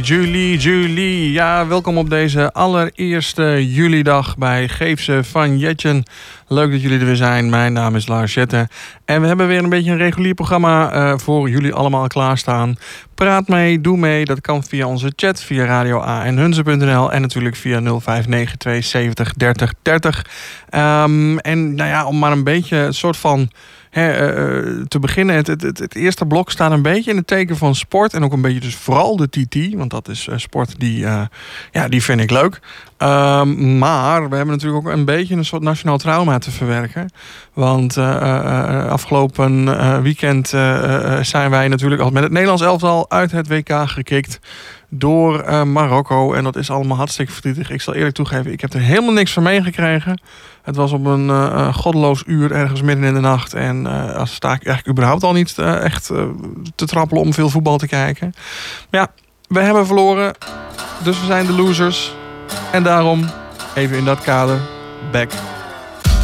Julie. Ja, welkom op deze allereerste julidag bij Geefse van Jetjen. Leuk dat jullie er weer zijn. Mijn naam is Lars Jetten. En we hebben weer een beetje een regulier programma voor jullie allemaal klaarstaan. Praat mee, doe mee. Dat kan via onze chat, via radio.anhunze.nl en natuurlijk via 0592 70 30 30. En nou ja, om maar een beetje een soort van... te beginnen, het eerste blok staat een beetje in het teken van sport. En ook een beetje dus vooral de TT. Want dat is sport die vind ik leuk. Maar we hebben natuurlijk ook een beetje een soort nationaal trauma te verwerken. Want afgelopen weekend zijn wij natuurlijk al met het Nederlands elftal uit het WK gekikt door Marokko. En dat is allemaal hartstikke verdrietig. Ik zal eerlijk toegeven, ik heb er helemaal niks van meegekregen. Het was op een goddeloos uur ergens midden in de nacht. En sta ik eigenlijk überhaupt al niet echt te trappelen om veel voetbal te kijken. Maar ja, we hebben verloren. Dus we zijn de losers. En daarom, even in dat kader, back